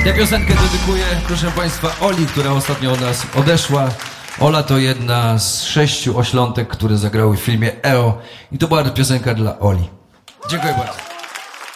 Tę piosenkę dedykuję, proszę Państwa, Oli, która ostatnio od nas odeszła. Ola to jedna z 6 oślątek, które zagrały w filmie EO i to była piosenka dla Oli. Dziękuję bardzo.